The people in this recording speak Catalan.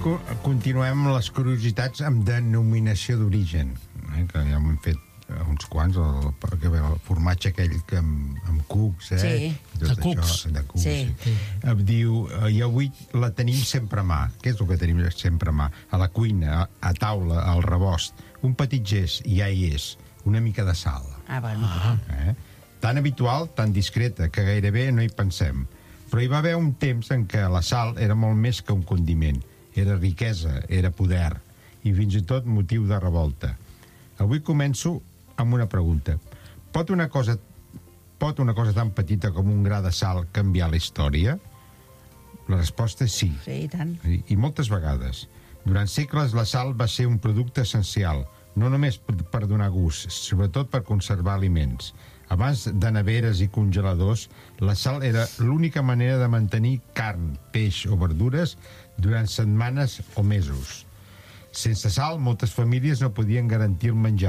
continuem les curiositats amb denominació d'origen, que ja ho hem fet uns quants, el formatge aquell que amb cucs, Sí. de cucs. Sí. Em diu, i avui la tenim sempre a mà. Què és el que tenim sempre a mà? A la cuina, a taula, al rebost. Un petit gest, i ja hi és. Una mica de sal. Bueno. Tan habitual, tan discreta, que gairebé no hi pensem. Però hi va haver un temps en què la sal era molt més que un condiment. Era riquesa, era poder, i fins i tot motiu de revolta. Avui començo amb una pregunta. Pot una cosa tan petita com un gra de sal canviar la història? La resposta és sí. Sí, i tant. I moltes vegades. Durant segles la sal va ser un producte essencial, no només per donar gust, sobretot per conservar aliments. Abans de neveres i congeladors, la sal era l'única manera de mantenir carn, peix o verdures durant setmanes o mesos. Sense sal, moltes famílies no podien garantir el menjar.